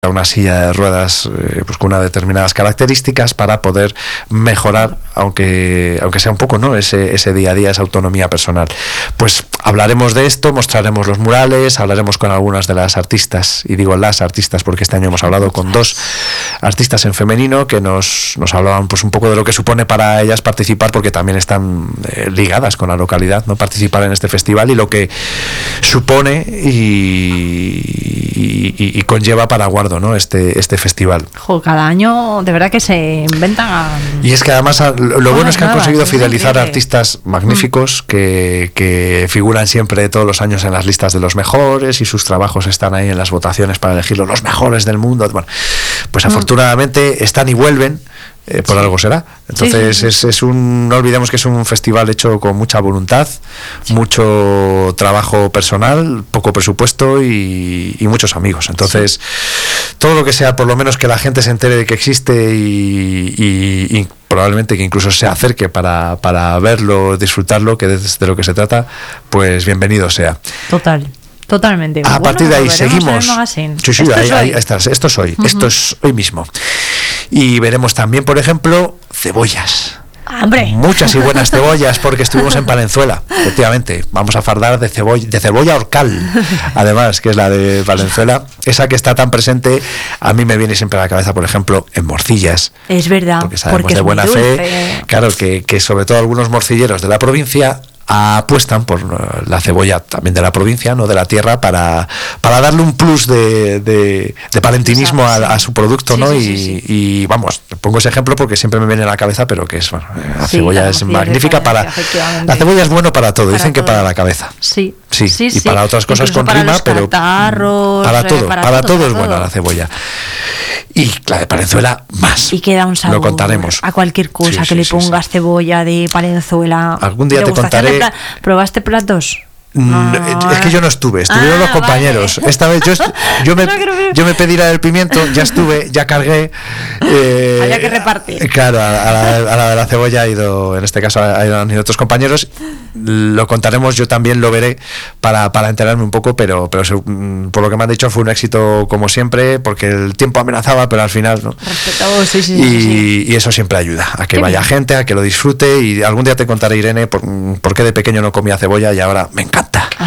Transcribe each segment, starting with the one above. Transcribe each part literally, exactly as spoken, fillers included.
una silla de ruedas eh, pues con unas determinadas características para poder mejorar, aunque aunque sea un poco, ¿no?, ese, ese día a día, esa autonomía personal. Pues hablaremos de esto, mostraremos los murales, hablaremos con algunas de las artistas, y digo las artistas porque este año hemos hablado con dos artistas en femenino que nos, nos hablaban pues un poco de lo que supone para ellas participar, porque también están eh, ligadas con la localidad, ¿no?, participar en este festival y lo que supone y, y, y conlleva para Guardo, ¿no?, este, este festival. Jo, cada año de verdad que se inventan. Y es que además lo, lo bueno es que han conseguido fidelizar a artistas magníficos mm. que, que figuran siempre todos los años en las listas de los mejores, y sus trabajos están ahí en las votaciones para elegirlos los mejores del mundo. Bueno, pues mm. afortunadamente están y vuelven. Eh, por sí. algo será. Entonces sí, sí, sí. Es, es un, no olvidemos que es un festival hecho con mucha voluntad, sí. mucho trabajo personal, poco presupuesto y, y muchos amigos. Entonces sí. todo lo que sea, por lo menos que la gente se entere de que existe y, y, y probablemente que incluso se acerque para, para verlo, disfrutarlo, que es de lo que se trata, pues bienvenido sea. Total. Totalmente. A bueno, partir de ahí seguimos. Sí, sí, esto, ahí, es ahí estás, esto es hoy, uh-huh. esto es hoy mismo. Y veremos también, por ejemplo, cebollas. ¡Hombre! Muchas y buenas cebollas, porque estuvimos en Palenzuela, efectivamente. Vamos a fardar de cebolla, de cebolla Orcal, además, que es la de Palenzuela. Esa que está tan presente, a mí me viene siempre a la cabeza, por ejemplo, en morcillas. Es verdad, porque sabemos porque de es buena muy fe, dulce. claro, que, que sobre todo algunos morcilleros de la provincia apuestan por la cebolla también de la provincia, no de la tierra, para, para darle un plus de, de, de palentinismo a, a su producto, sí, ¿no? Sí, y, sí, sí. y vamos, pongo ese ejemplo porque siempre me viene a la cabeza, pero que es, bueno, la sí, cebolla la es magnífica para, la cebolla es bueno para todo, para dicen todo. Que para la cabeza. Sí. Sí, sí, y sí. para otras cosas incluso con para rima, los pero catarros, para todo, eh, para, para todo, todo es para buena todo. la cebolla. Y la de Palenzuela más. Y queda un sabor. Lo contaremos. A cualquier cosa sí, que sí, le sí, pongas sí. cebolla de Palenzuela. Algún día te contaré. Pla- ¿Probaste platos? No, es que yo no estuve, estuvieron ah, los compañeros. Vale. Esta vez yo, yo, me, yo me pedí la del pimiento, ya estuve, ya cargué. Eh, Había que repartir. Claro, a, a, la, a la de la cebolla ha ido, en este caso, han ido otros compañeros. Lo contaremos, yo también lo veré para, para enterarme un poco, pero, pero por lo que me han dicho fue un éxito como siempre, porque el tiempo amenazaba, pero al final no. Respetado, sí, sí, y, sí, sí. y eso siempre ayuda a que Qué vaya bien. gente, a que lo disfrute. Y algún día te contaré, Irene, por, por qué de pequeño no comía cebolla y ahora me encanta.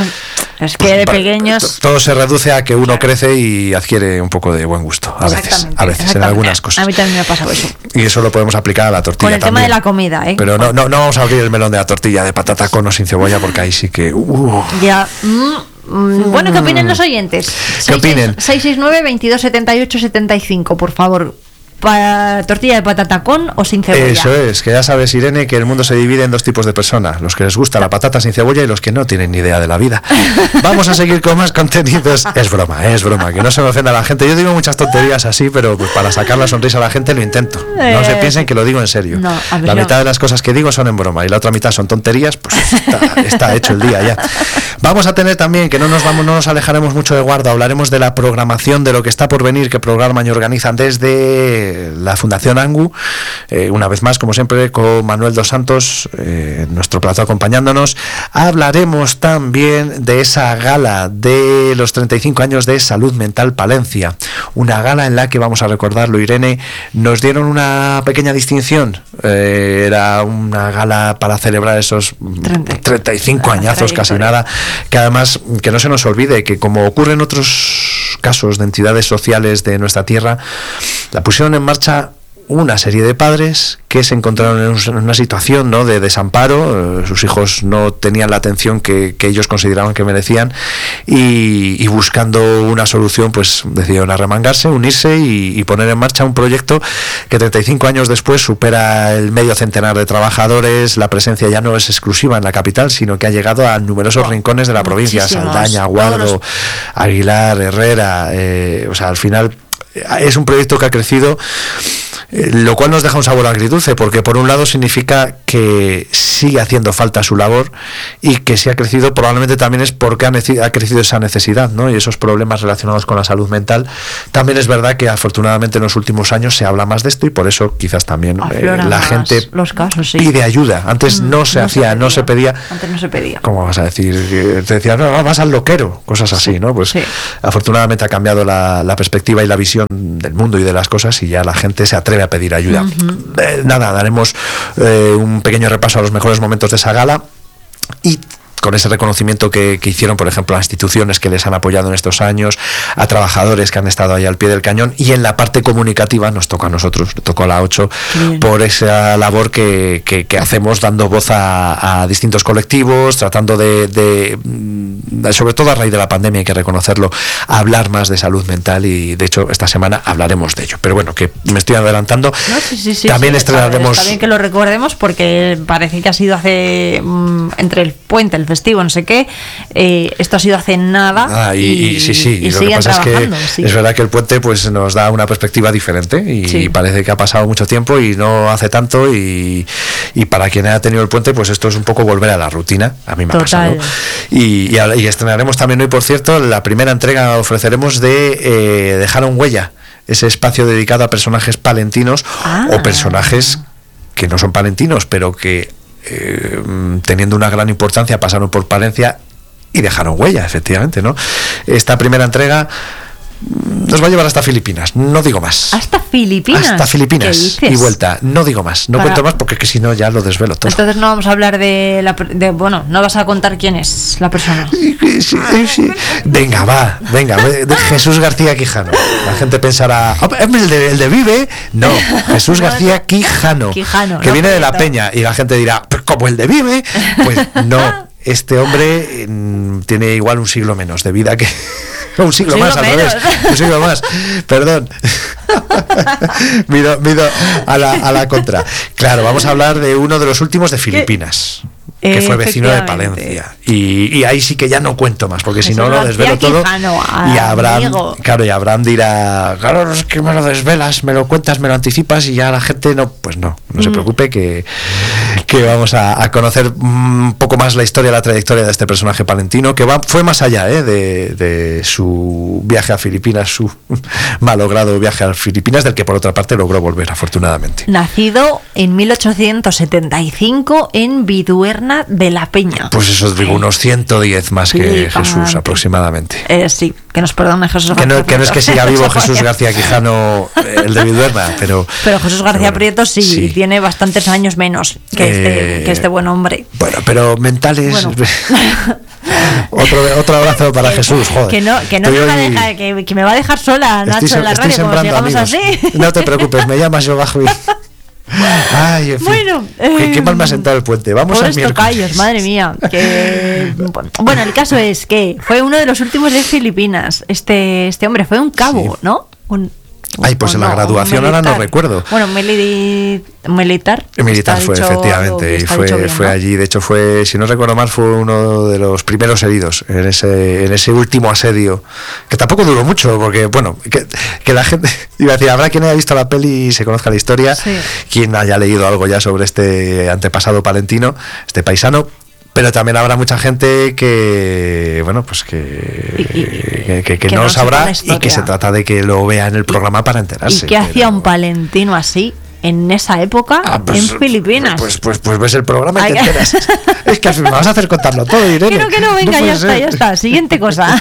Es que de pequeños todo se reduce a que uno crece y adquiere un poco de buen gusto a veces, a veces en algunas cosas. A mí también me ha pasado eso. Y eso lo podemos aplicar a la tortilla. Con el también. tema de la comida, ¿eh? Pero no, no, no vamos a abrir el melón de la tortilla de patata con o sin cebolla, porque ahí sí que. Uh. Ya. Mm. Bueno, ¿qué opinen los oyentes? ¿Qué opinen? seis seis nueve, veintidós setenta y ocho setenta y cinco, por favor. Para tortilla de patata con o sin cebolla. Eso es, que ya sabes, Irene, que el mundo se divide en dos tipos de personas: los que les gusta la patata sin cebolla y los que no tienen ni idea de la vida. Vamos a seguir con más contenidos. Es broma, es broma, que no se me ofenda a la gente. Yo digo muchas tonterías así, pero pues para sacar la sonrisa a la gente lo intento. No se piensen que lo digo en serio. No, la mitad de las cosas que digo son en broma y la otra mitad son tonterías, pues está, está hecho el día ya. Vamos a tener también, que no nos vamos, no nos alejaremos mucho de Guardo, hablaremos de la programación, de lo que está por venir, que programan y organizan desde la Fundación Angu, eh, una vez más, como siempre, con Manuel dos Santos, eh, nuestro plato acompañándonos. Hablaremos también de esa gala de los treinta y cinco años de Salud Mental Palencia, una gala en la que, vamos a recordarlo, Irene, nos dieron una pequeña distinción. Eh, era una gala para celebrar esos treinta y cinco añazos, casi nada, que además, que no se nos olvide que, como ocurre en otros casos de entidades sociales de nuestra tierra, la pusieron en marcha una serie de padres que se encontraron en una situación, ¿no?, de desamparo. Sus hijos no tenían la atención que, que ellos consideraban que merecían, y, y buscando una solución, pues decidieron arremangarse, unirse y, y poner en marcha un proyecto que treinta y cinco años después supera el medio centenar de trabajadores. La presencia ya no es exclusiva en la capital, sino que ha llegado a numerosos oh, rincones de la provincia: Saldaña, Guardo, Aguilar, Herrera. Eh, o sea, al final es un proyecto que ha crecido, eh, lo cual nos deja un sabor agridulce, porque por un lado significa que sigue haciendo falta su labor y que si ha crecido probablemente también es porque ha, nece- ha crecido esa necesidad, ¿no? Y esos problemas relacionados con la salud mental. También es verdad que afortunadamente en los últimos años se habla más de esto y por eso quizás también eh, la gente los casos, sí. pide ayuda. Antes mm, no se no hacía, se no se pedía. Antes no se pedía. ¿Cómo vas a decir? Te decían, no, vas al loquero, cosas así, sí, ¿no? Pues sí. afortunadamente ha cambiado la, la perspectiva y la visión del mundo y de las cosas y ya la gente se atreve a pedir ayuda. Uh-huh. Eh, nada, daremos eh, un pequeño repaso a los mejores momentos de esa gala y con ese reconocimiento que, que hicieron, por ejemplo, a instituciones que les han apoyado en estos años, a trabajadores que han estado ahí al pie del cañón, y en la parte comunicativa nos toca a nosotros, nos tocó a la ocho, bien, por esa labor que, que, que hacemos dando voz a, a distintos colectivos, tratando de, de, de, sobre todo a raíz de la pandemia, hay que reconocerlo, hablar más de salud mental y, de hecho, esta semana hablaremos de ello. Pero bueno, que me estoy adelantando. No, sí, sí, sí, También sí, estrenaremos... Está bien que lo recordemos porque parece que ha sido hace... Mmm, entre el puente, el festivo, no sé qué, eh, esto ha sido hace nada ah, y, y, y sí, sí, y, y lo que pasa es que sí. es verdad que el puente pues nos da una perspectiva diferente y sí. parece que ha pasado mucho tiempo y no hace tanto y, y para quien haya tenido el puente pues esto es un poco volver a la rutina, a mí me Total. ha pasado y, y, y estrenaremos también hoy, por cierto, la primera entrega ofreceremos de eh, Dejaron Huella, ese espacio dedicado a personajes palentinos ah. o personajes que no son palentinos pero que Eh, teniendo una gran importancia pasaron por Palencia y dejaron huella, efectivamente, ¿no? Esta primera entrega nos va a llevar hasta Filipinas, no digo más. ¿Hasta Filipinas? Hasta Filipinas y vuelta, no digo más, no Para... cuento más porque es que si no ya lo desvelo todo. Entonces no vamos a hablar de, la, de, bueno, no vas a contar quién es la persona. Sí, sí, sí. Venga, va, venga, de Jesús García Quijano. La gente pensará, oh, el de, el de Vive, no, Jesús García Quijano, Quijano que no, viene de La no. Peña y la gente dirá, ¿como el de Vive? Pues no, este hombre mm, tiene igual un siglo menos de vida que... Un siglo, siglo más, al menos. revés. Un siglo más. Perdón. mido, mido a la, a la contra. Claro, vamos a hablar de uno de los últimos de Filipinas, que fue vecino de Palencia. Y, y ahí sí que ya no cuento más, porque si no lo desvelo todo. Quijano, y Abraham, amigo. claro, y Abraham dirá, claro, es que me lo desvelas, me lo cuentas, me lo anticipas y ya la gente no, pues no, no se preocupe que, que vamos a, a conocer un poco más la historia, la trayectoria de este personaje palentino, que va, fue más allá ¿eh? de, de su viaje a Filipinas, su malogrado viaje a Filipinas, del que por otra parte logró volver, afortunadamente. Nacido en mil ochocientos setenta y cinco en Viduerna de la Peña. Pues eso digo, unos ciento diez más que sí, Jesús aproximadamente. Eh, sí, que nos perdone Jesús que García no, que no es que siga vivo Jesús García Quijano, el de Viduerna, pero... Pero Jesús García pero, Prieto sí, sí, tiene bastantes años menos que, eh, este, que este buen hombre. Bueno, pero mentales... Bueno. otro, otro abrazo para que, Jesús, joder. Que no, que no me va a dejar, que, que me va a dejar sola, Nacho, estoy, en la estoy radio, como sigamos así. No te preocupes, me llamas, yo bajo y... Ay, en fin. Bueno, eh, ¿Qué, qué mal me ha eh, sentado el puente. Vamos al miércoles. Tocayos, madre mía. Que, bueno, el caso es que fue uno de los últimos de Filipinas. Este, este hombre fue un cabo, sí. ¿no? Un, Ay, pues en la no, graduación ahora no recuerdo. Bueno, mili militar. Militar fue, efectivamente. Y fue, bien, fue ¿no? allí. De hecho, fue, si no recuerdo mal, fue uno de los primeros heridos en ese, en ese último asedio. Que tampoco duró mucho, porque, bueno, que, que la gente. Iba a decir, habrá quien haya visto la peli y se conozca la historia. Sí. Quien haya leído algo ya sobre este antepasado palentino, este paisano. Pero también habrá mucha gente que, bueno, pues que, y, y, que, que, que, que no lo sabrá y que se trata de que lo vea en el programa para enterarse. ¿Y qué hacía pero... un palentino así en esa época ah, pues, en Filipinas? Pues, pues, pues ves el programa y te enteras. Es que al fin me vas a hacer contarlo todo, Irene. Que no, que no, venga, no ya está, ser. ya está. Siguiente cosa.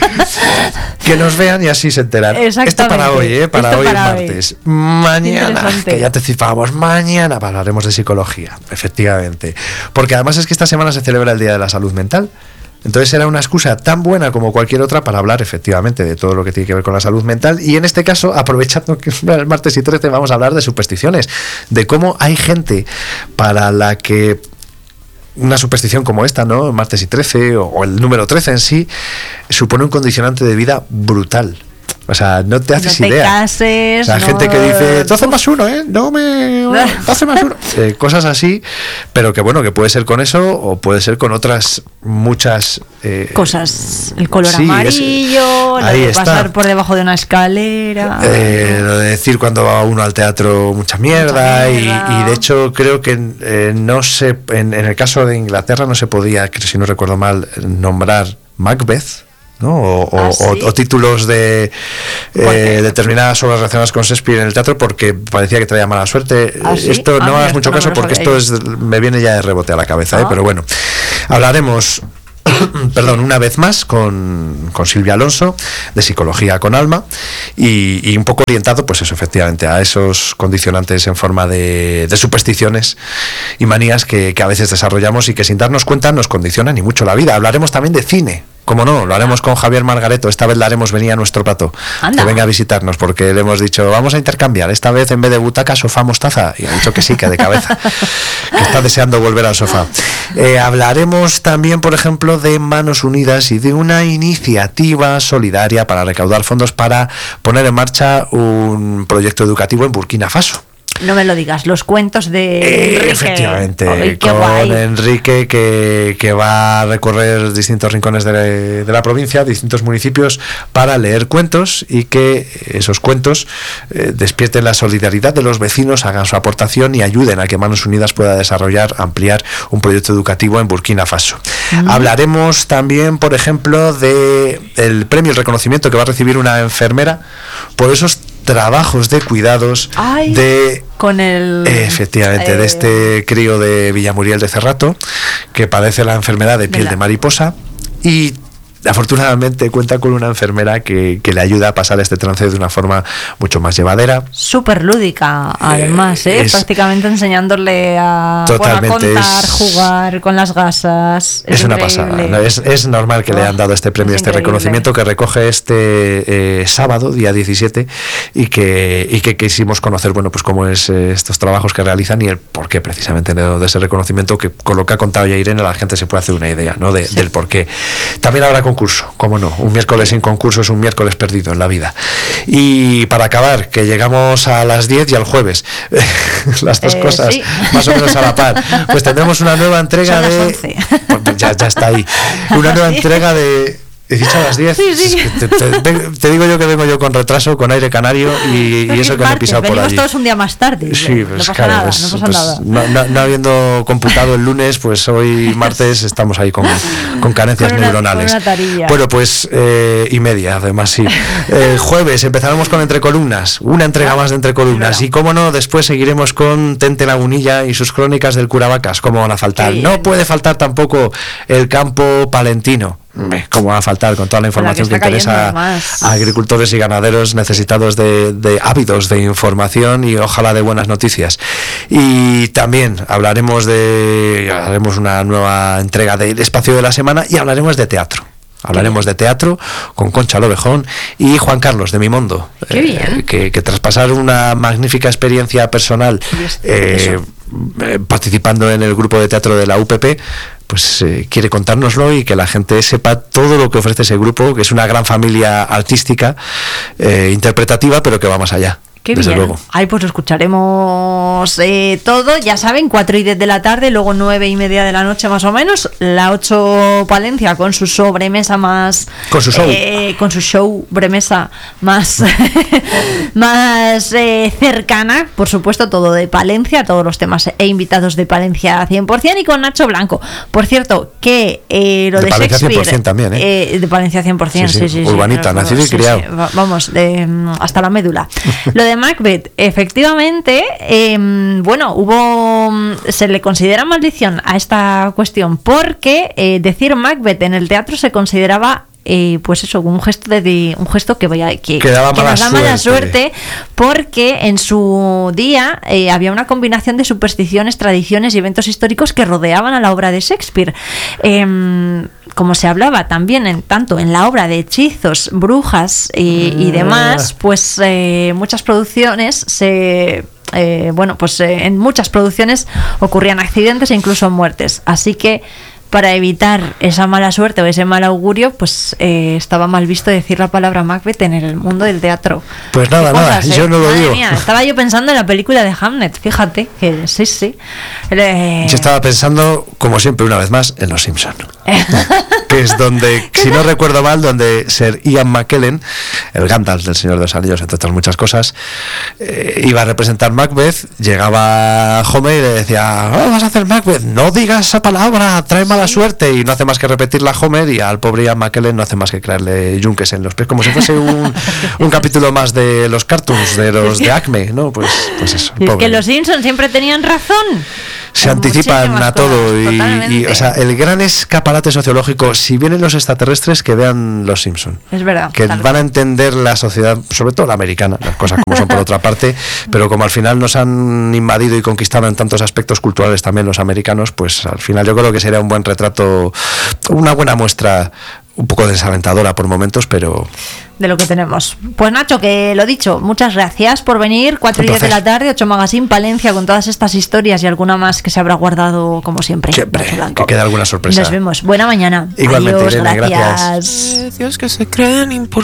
Que nos vean y así se enteran. Esto para hoy, ¿eh? Para Esto hoy para es martes. Hoy. Mañana, que ya te cifamos, mañana hablaremos de psicología, efectivamente. Porque además es que esta semana se celebra el Día de la Salud Mental. Entonces era una excusa tan buena como cualquier otra para hablar efectivamente de todo lo que tiene que ver con la salud mental y en este caso, aprovechando que el martes y trece vamos a hablar de supersticiones, de cómo hay gente para la que una superstición como esta, ¿no? Martes y trece o, o el número trece en sí supone un condicionante de vida brutal. O sea, no te haces no te idea. cases, La no... gente que dice, doce más uno, ¿eh? No me... doce más uno. Eh, cosas así, pero que bueno, que puede ser con eso o puede ser con otras muchas... Eh, cosas. El color sí, amarillo, es, lo ahí de está. pasar por debajo de una escalera. Eh, lo de decir cuando va uno al teatro mucha mierda, Mucha y, mierda. y de hecho creo que eh, no se, en, en el caso de Inglaterra no se podía, que si no recuerdo mal, nombrar Macbeth, ¿no? O, ¿Ah, o, sí? o, o títulos de eh, determinadas obras relacionadas con Shakespeare en el teatro porque parecía que traía mala suerte. ¿Ah, sí? Esto Ah, no mira, hagas esto mucho no me caso lo porque sabía esto es, me viene ya de rebote a la cabeza, Ah. ¿eh? Pero bueno, hablaremos perdón, una vez más con, con Silvia Alonso, de Psicología con Alma, y, y un poco orientado, pues eso, efectivamente, a esos condicionantes en forma de, de supersticiones y manías que, que a veces desarrollamos y que sin darnos cuenta nos condicionan y mucho la vida. Hablaremos también de cine. Como no, lo haremos con Javier Margareto. Esta vez la haremos venir a nuestro plato. Anda. Que venga a visitarnos, porque le hemos dicho, vamos a intercambiar. Esta vez en vez de butaca, sofá mostaza. Y ha dicho que sí, que de cabeza. Que está deseando volver al sofá. Eh, hablaremos también, por ejemplo, de Manos Unidas y de una iniciativa solidaria para recaudar fondos para poner en marcha un proyecto educativo en Burkina Faso. No me lo digas, los cuentos de Enrique. Efectivamente, Ay, qué con guay. Enrique que, que va a recorrer distintos rincones de, de la provincia, distintos municipios, para leer cuentos y que esos cuentos eh, despierten la solidaridad de los vecinos, hagan su aportación y ayuden a que Manos Unidas pueda desarrollar, ampliar un proyecto educativo en Burkina Faso. Mm. Hablaremos también, por ejemplo, de el premio, el reconocimiento que va a recibir una enfermera por esos trabajos de cuidados. Ay, de con el eh, efectivamente eh, de este crío de Villamuriel de Cerrato que padece la enfermedad de piel de, la... de mariposa y afortunadamente cuenta con una enfermera que, que le ayuda a pasar este trance de una forma mucho más llevadera. Súper lúdica, además, ¿eh? ¿eh? Prácticamente enseñándole a, totalmente, bueno, a contar, es, jugar con las gasas. Es, es una pasada. ¿no? Es, es normal que oh, le hayan dado este premio, este increíble. reconocimiento que recoge este eh, sábado, día diecisiete, y que, y que quisimos conocer, bueno, pues cómo es eh, estos trabajos que realizan y el por qué precisamente de, de ese reconocimiento, que con lo que ha contado ya Irene, la gente se puede hacer una idea, ¿no? De, sí. Del por qué. También habrá con concurso, cómo no, un miércoles sin concurso es un miércoles perdido en la vida. Y para acabar, que llegamos a las diez y al jueves, las dos eh, cosas sí. más o menos a la par, pues tendremos una nueva entrega de... Pues ya, ya está ahí, una nueva ¿Sí? entrega de... He dicho a las diez. Sí, sí. Es que te, te, te digo yo que vengo yo con retraso, con aire canario y, y eso que me he pisado por allí. Todos un día más tarde. Sí, pues no pasa claro, nada, pues, no pasa pues, nada. No, no, no habiendo computado el lunes, pues hoy martes estamos ahí con, con carencias con una, neuronales. Con una tarilla. Bueno, pues eh, y media, además sí. El jueves empezaremos con Entre Columnas, una entrega ah, más de Entre Columnas. Y cómo no, después seguiremos con Tente Lagunilla y sus crónicas del Curavacas. ¿Cómo van a faltar? No puede faltar tampoco el campo palentino. ¿Cómo va a faltar con toda la información la que, que interesa a agricultores y ganaderos necesitados de, de ávidos de información y ojalá de buenas noticias? Y también hablaremos de haremos una nueva entrega del Espacio de la Semana y hablaremos de teatro. Hablaremos de teatro con Concha Lobejón y Juan Carlos de Mimondo, Qué bien. Eh, que, que tras pasar una magnífica experiencia personal eh, eh, participando en el grupo de teatro de la U P P, pues eh, quiere contárnoslo y que la gente sepa todo lo que ofrece ese grupo, que es una gran familia artística, eh, interpretativa, pero que va más allá. Qué desde bien. Luego. Ay, pues lo escucharemos eh, todo, ya saben, cuatro y diez de la tarde, luego nueve y media de la noche más o menos, la ocho Palencia con su sobremesa más... Con su show. Eh, con su show, bremesa más, más eh, cercana, por supuesto, todo de Palencia, todos los temas e invitados de Palencia cien por ciento y con Nacho Blanco. Por cierto, que eh, lo de, de Palencia Shakespeare... cien por ciento también, ¿eh? eh de Palencia cien por ciento, sí, sí, sí. Urbanita, sí, nacido y sí, criado. Sí, vamos, de, hasta la médula. Lo de Macbeth, efectivamente, eh, bueno, hubo, se le considera maldición a esta cuestión porque eh, decir Macbeth en el teatro se consideraba Eh, pues eso, un gesto de, de un gesto que vaya que, que, daba que mala nos da suerte. mala suerte porque en su día eh, había una combinación de supersticiones, tradiciones y eventos históricos que rodeaban a la obra de Shakespeare. Eh, como se hablaba también en tanto en la obra de hechizos, brujas y, y demás, pues eh, muchas producciones se Eh, bueno, pues eh, en muchas producciones ocurrían accidentes e incluso muertes, así que para evitar esa mala suerte o ese mal augurio, pues eh, estaba mal visto decir la palabra Macbeth en el mundo del teatro. Pues nada, cosas, nada, ¿eh? yo no lo Madre digo. Mía, estaba yo pensando en la película de Hamlet, fíjate, que sí, sí. Eh... Yo estaba pensando, como siempre, una vez más, en Los Simpson. Que es donde, si no recuerdo mal, donde Sir Ian McKellen, el Gandalf del Señor de los Anillos, entre otras muchas cosas, eh, iba a representar Macbeth, llegaba Homer y le decía, oh, vas a hacer Macbeth, no digas esa palabra, trae mala suerte, y no hace más que repetirla a Homer, y al pobre Ian McKellen no hace más que crearle yunques en los pies, como si fuese un, un capítulo más de los cartoons, de los de Acme, ¿no? Pues, pues eso. Y es que los Simpsons siempre tenían razón. Se anticipan a todo y, y, o sea, el gran escaparate sociológico, si vienen los extraterrestres, que vean Los Simpson. Es verdad. Que van a entender la sociedad, sobre todo la americana, las cosas como son por otra parte, pero como al final nos han invadido y conquistado en tantos aspectos culturales también los americanos, pues al final yo creo que sería un buen retrato, una buena muestra, un poco desalentadora por momentos, pero de lo que tenemos. Pues Nacho, que lo dicho, muchas gracias por venir. Cuatro y diez de la tarde, ocho Magazine Palencia, con todas estas historias y alguna más que se habrá guardado como siempre. Siempre, que queda alguna sorpresa. Nos vemos. Buena mañana. Igualmente, Adiós, Irene, gracias. gracias. Dios que se creen imposibles.